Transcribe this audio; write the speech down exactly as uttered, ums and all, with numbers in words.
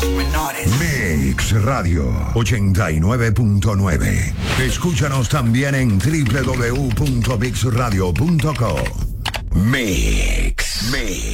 los menores. Mix Radio ochenta y nueve punto nueve. Escúchanos también en doble u doble u doble u punto mix radio punto co. Mix. Mix.